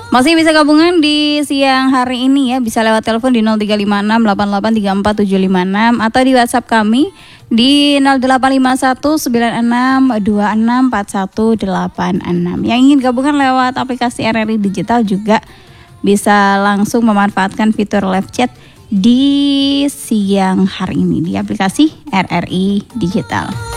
Masih bisa gabungan di siang hari ini ya, bisa lewat telepon di 0356883476 atau di WhatsApp kami di 085196264186. Yang ingin gabungan lewat aplikasi RRI Digital juga bisa langsung memanfaatkan fitur live chat di siang hari ini di aplikasi RRI Digital.